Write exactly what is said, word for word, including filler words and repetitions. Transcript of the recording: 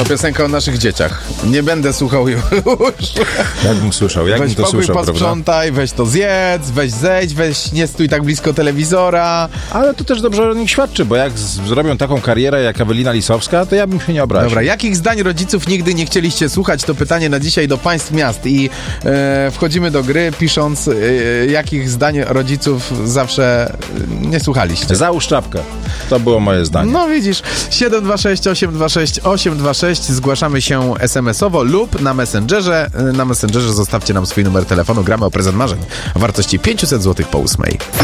To piosenka o naszych dzieciach. Nie będę słuchał już. Jakbym słyszał, jakbym Weź to pokój, słyszał, prawda? posprzątaj, weź to zjedz, weź zejdź, weź nie stój tak blisko telewizora. Ale to też dobrze o nich świadczy, bo jak z- zrobią taką karierę jak Ewelina Lisowska, to ja bym się nie obraził. Dobra, jakich zdań rodziców nigdy nie chcieliście słuchać? To pytanie na dzisiaj do państw miast i e, wchodzimy do gry pisząc, e, jakich zdań rodziców zawsze e, nie słuchaliście. Załóż czapkę. To było moje zdanie. No widzisz, siedem dwa sześć osiem dwa sześć osiem dwa sześć, zgłaszamy się es em es owo lub na Messengerze. Na Messengerze zostawcie nam swój numer telefonu, gramy o prezent marzeń o wartości pięćset złotych po ósmej.